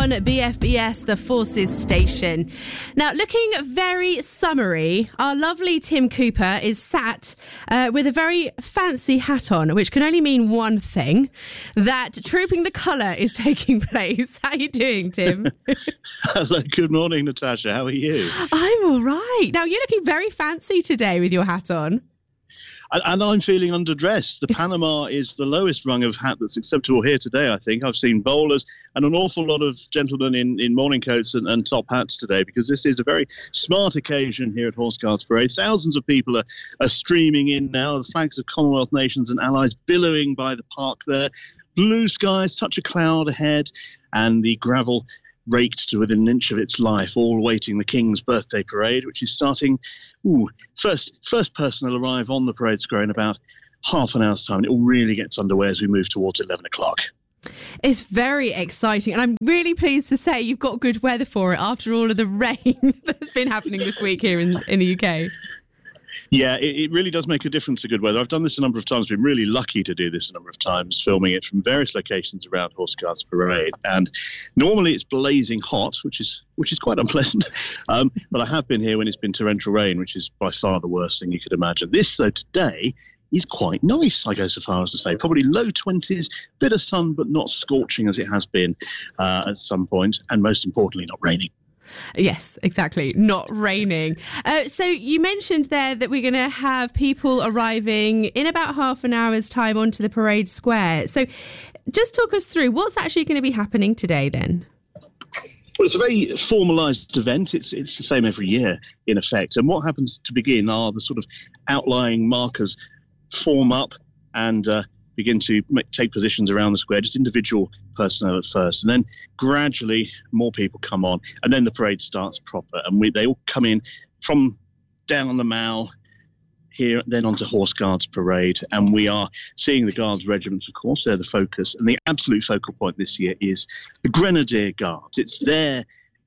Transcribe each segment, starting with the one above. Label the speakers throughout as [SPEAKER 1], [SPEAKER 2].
[SPEAKER 1] on BFBS, the Forces Station. Now, looking very summery, our lovely Tim Cooper is sat with a very fancy hat on, which can only mean one thing, that Trooping the Colour is taking place. How are you doing, Tim?
[SPEAKER 2] Hello, good morning, Natasha. How are you?
[SPEAKER 1] I'm all right. Now, you're looking very fancy today with your hat on.
[SPEAKER 2] And I'm feeling underdressed. The Panama is the lowest rung of hat that's acceptable here today, I think. I've seen bowlers and an awful lot of gentlemen in morning coats and top hats today, because this is a very smart occasion here at Horse Guards Parade. Thousands of people are streaming in now, the flags of Commonwealth nations and allies billowing by the park there. Blue skies, touch of cloud ahead, and the gravel raked to within an inch of its life, all awaiting the King's birthday parade, which is starting. First person will arrive on the parade square in about half an hour's time. It all really gets underway as we move towards 11 o'clock.
[SPEAKER 1] It's very exciting, and I'm really pleased to say you've got good weather for it after all of the rain that's been happening this week here in the UK.
[SPEAKER 2] Yeah, it really does make a difference to good weather. I've done this a number of times, been really lucky to do this a number of times, filming it from various locations around Horse Guards Parade. And normally it's blazing hot, which is quite unpleasant. But I have been here when it's been torrential rain, which is by far the worst thing you could imagine. This, though, today is quite nice, I go so far as to say. Probably low 20s, bit of sun, but not scorching as it has been at some point. And most importantly, not raining.
[SPEAKER 1] Yes, exactly. Not raining. So you mentioned there that we're going to have people arriving in about half an hour's time onto the parade square. So just talk us through what's actually going to be happening today then.
[SPEAKER 2] Well, it's a very formalised event. It's the same every year, in effect. And what happens to begin are the sort of outlying markers form up and begin to take positions around the square, just individual personnel at first, and then gradually more people come on, and then the parade starts proper, and they all come in from down the Mall here, then onto Horse Guards Parade, and we are seeing the Guards regiments, of course. They're the focus, and the absolute focal point this year is the Grenadier Guards. It's their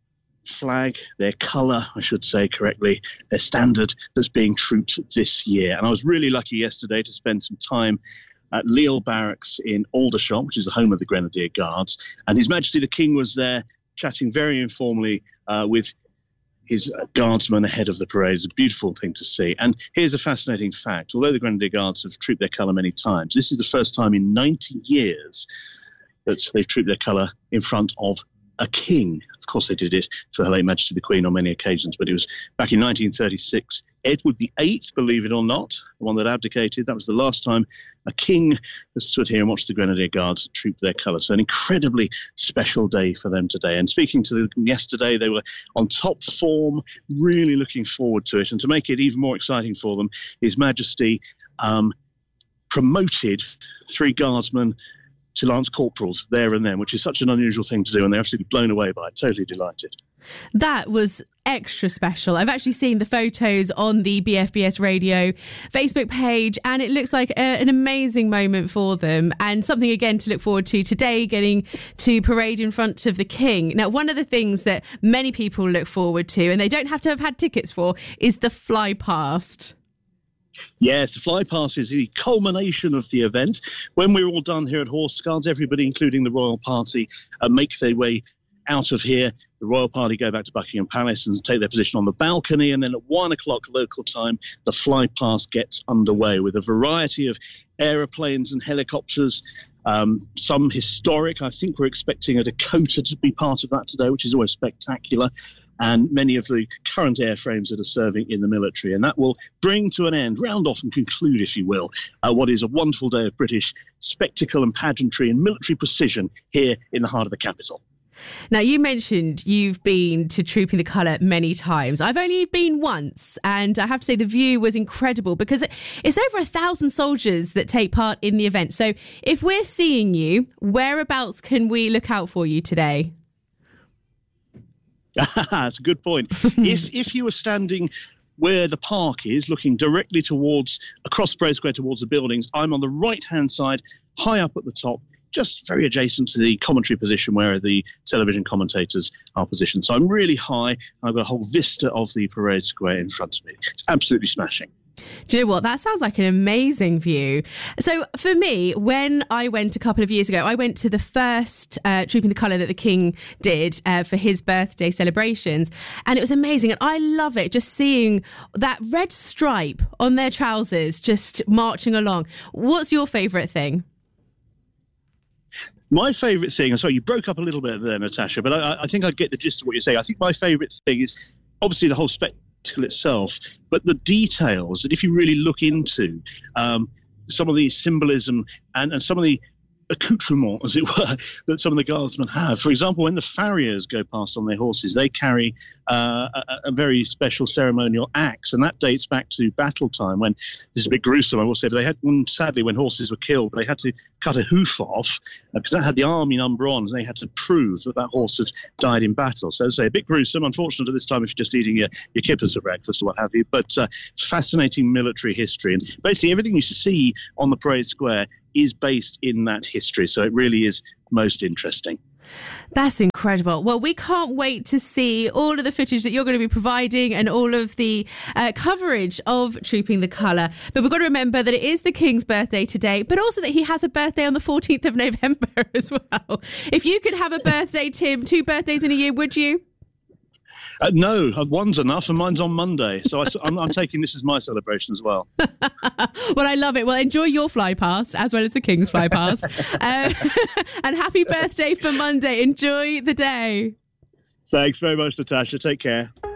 [SPEAKER 2] flag, their colour, I should say correctly, their standard that's being trooped this year. And I was really lucky yesterday to spend some time at Leal Barracks in Aldershot, which is the home of the Grenadier Guards. And His Majesty the King was there chatting very informally with his guardsmen ahead of the parade. It's a beautiful thing to see. And here's a fascinating fact. Although the Grenadier Guards have trooped their colour many times, this is the first time in 90 years that they've trooped their colour in front of a king. Of course, they did it for Her late Majesty the Queen on many occasions, but it was back in 1936. Edward VIII, believe it or not, the one that abdicated, that was the last time a king has stood here and watched the Grenadier Guards troop their colour. So an incredibly special day for them today. And speaking to them yesterday, they were on top form, really looking forward to it. And to make it even more exciting for them, His Majesty promoted 3 guardsmen to Lance Corporals there and then, which is such an unusual thing to do, and they're absolutely blown away by it, totally delighted.
[SPEAKER 1] That was extra special. I've actually seen the photos on the BFBS Radio Facebook page, and it looks like an amazing moment for them, and something again to look forward to today, getting to parade in front of the King. Now, one of the things that many people look forward to, and they don't have to have had tickets for, is the fly past.
[SPEAKER 2] Yes, the fly past is the culmination of the event. When we're all done here at Horse Guards, everybody, including the royal party, make their way out of here. The royal party go back to Buckingham Palace and take their position on the balcony, and then at 1 o'clock local time, the fly past gets underway with a variety of aeroplanes and helicopters, some historic. I think we're expecting a Dakota to be part of that today, which is always spectacular, and many of the current airframes that are serving in the military. And that will bring to an end, round off and conclude, if you will, what is a wonderful day of British spectacle and pageantry and military precision here in the heart of the capital.
[SPEAKER 1] Now, you mentioned you've been to Trooping the Colour many times. I've only been once, and I have to say the view was incredible, because it's over 1,000 soldiers that take part in the event. So if we're seeing you, whereabouts can we look out for you today?
[SPEAKER 2] That's a good point. If you were standing where the park is, looking directly across Parade Square towards the buildings, I'm on the right-hand side, high up at the top, just very adjacent to the commentary position where the television commentators are positioned. So I'm really high, and I've got a whole vista of the Parade Square in front of me. It's absolutely smashing.
[SPEAKER 1] Do you know what? That sounds like an amazing view. So for me, when I went a couple of years ago, I went to the first Trooping the Colour that the King did for his birthday celebrations. And it was amazing. And I love it, just seeing that red stripe on their trousers, just marching along. What's your favourite thing?
[SPEAKER 2] My favourite thing, sorry, you broke up a little bit there, Natasha, but I think I get the gist of what you're saying. I think my favourite thing is obviously the whole spectacle itself, but the details that if you really look into some of the symbolism and some of the accoutrement, as it were, that some of the guardsmen have. For example, when the farriers go past on their horses, they carry a very special ceremonial axe, and that dates back to battle time when, this is a bit gruesome, I will say, but they had, sadly, when horses were killed, they had to cut a hoof off because that had the army number on, and they had to prove that horse had died in battle. So, a bit gruesome, unfortunate at this time if you're just eating your kippers for breakfast or what have you, but fascinating military history. And basically everything you see on the parade square is based in that history. So it really is most interesting.
[SPEAKER 1] That's incredible. Well, we can't wait to see all of the footage that you're going to be providing and all of the coverage of Trooping the Colour. But we've got to remember that it is the King's birthday today, but also that he has a birthday on the 14th of November as well. If you could have a birthday, Tim, 2 birthdays in a year, would you?
[SPEAKER 2] No, one's enough, and mine's on Monday. So I'm taking this as my celebration as well.
[SPEAKER 1] Well, I love it. Well, enjoy your fly past as well as the King's fly past. And happy birthday for Monday. Enjoy the day.
[SPEAKER 2] Thanks very much, Natasha. Take care.